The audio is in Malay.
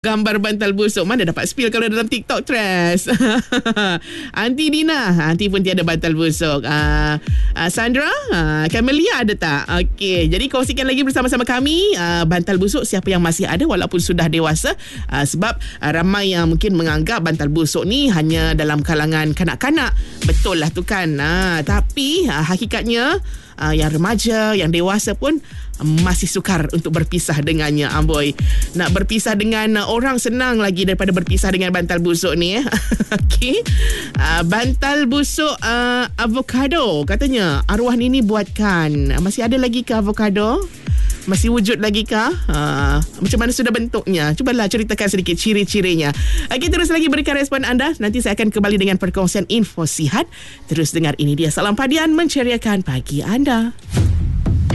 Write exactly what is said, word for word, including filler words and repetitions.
Gambar bantal busuk. Mana dapat spill kalau dalam TikTok Tres. Aunty Dina, Aunty pun tiada bantal busuk. uh, uh, Sandra, uh, Camelia ada tak? Okey, jadi kongsikan lagi bersama-sama kami uh, bantal busuk siapa yang masih ada walaupun sudah dewasa. uh, Sebab uh, ramai yang mungkin menganggap bantal busuk ni hanya dalam kalangan kanak-kanak. Betul lah tu kan. uh, Tapi uh, hakikatnya uh, yang remaja, yang dewasa pun masih sukar untuk berpisah dengannya. Amboi, nak berpisah dengan orang senang lagi daripada berpisah dengan bantal busuk ni eh. Okey. Uh, bantal busuk uh, avocado katanya arwah Nini buatkan. Masih ada lagi ke avocado? Masih wujud lagi kah? Uh, macam mana sudah bentuknya? Cubalah ceritakan sedikit ciri-cirinya. Okey, terus lagi berikan respon anda. Nanti saya akan kembali dengan perkongsian info sihat. Terus dengar ini dia Salam Padian menceriakan pagi anda.